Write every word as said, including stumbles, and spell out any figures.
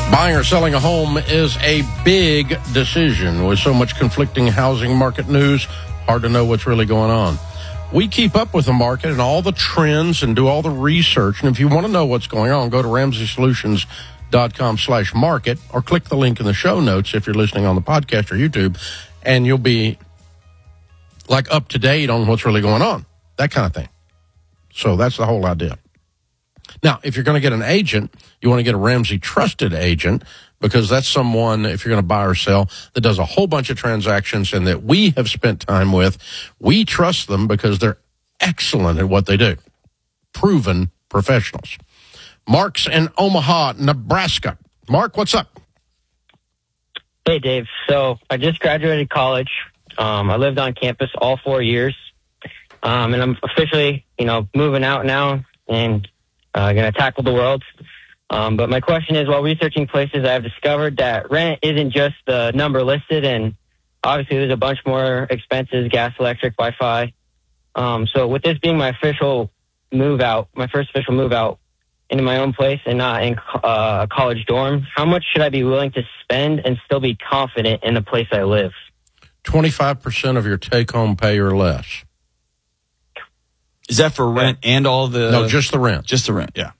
Buying or selling a home is a big decision. With so much conflicting housing market news, hard to know what's really going on. We keep up with the market and all the trends and do all the research. And if you want to know what's going on, go to ramsey solutions dot com slash market or click the link in the show notes if you're listening on the podcast or YouTube, and you'll be like up to date on what's really going on, that kind of thing. So that's the whole idea. Now, if you're going to get an agent, you want to get a Ramsey trusted agent, because that's someone, if you're going to buy or sell, that does a whole bunch of transactions and that we have spent time with. We trust them because they're excellent at what they do. Proven professionals. Mark's in Omaha, Nebraska. Mark, what's up? Hey, Dave. So I just graduated college. Um, I lived on campus all four years. Um, and I'm officially, you know, moving out now and uh, going to tackle the world. Um, but my question is, while researching places, I have discovered that rent isn't just the number listed, and obviously there's a bunch more expenses, gas, electric, Wi-Fi. Um, so with this being my official move out, my first official move out into my own place and not in uh, a college dorm, how much should I be willing to spend and still be confident in the place I live? twenty-five percent of your take-home pay or less. Is that for rent and all the... No, just the rent. Just the rent, yeah.